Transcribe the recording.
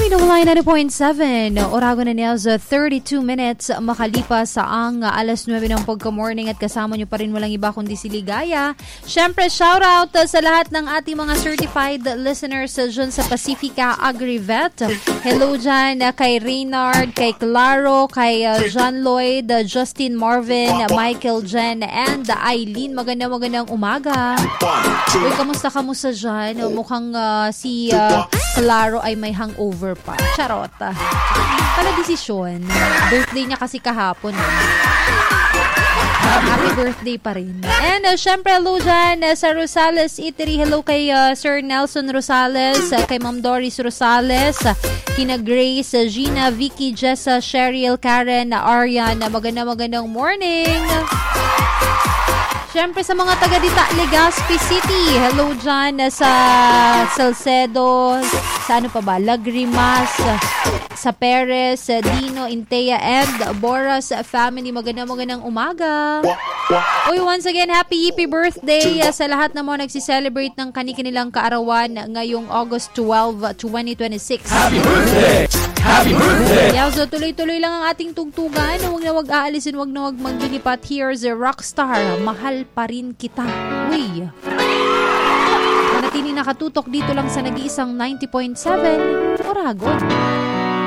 Line 90.7, Oragon na niya 32 minutes makalipas sa ang alas 9 ng pagka-morning at kasama nyo pa rin walang iba kundi si Ligaya. Siyempre, shoutout sa lahat ng ating mga certified listeners dyan sa Pacifica Agrivet. Hello dyan kay Reynard, kay Claro, kay John Lloyd, Justin Marvin, Michael Jen, and Eileen. Magandang umaga. Uy, kamusta dyan? Mukhang si Claro ay may hangover pa. Charot. Pala desisyon. Birthday niya kasi kahapon. Happy birthday pa rin. And syempre, hello dyan sa Rosales Eatery. Hello kay Sir Nelson Rosales, kay Ma'am Doris Rosales, kina Grace, Gina, Vicky, Jessa, Cheryl, Karen, Arian. Magandang morning. Siyempre sa mga taga-Dita, Legazpi City. Hello dyan sa Salcedo, sa ano pa ba, Lagrimas, sa Perez, Dino, Intea, and Boras family. Magandang umaga. Uy, once again, happy birthday sa lahat na mga nagsiselebrate ng kanilang kaarawan ngayong August 12, 2026. Happy birthday! Happy birthday! Yeah, so tuloy-tuloy lang ang ating tugtugan. Huwag aalisin, huwag maglilipat. Here's a rockstar. Mahal pa rin kita. Uy! Manatili nakatutok dito lang sa nag-iisang 90.7 Oragon.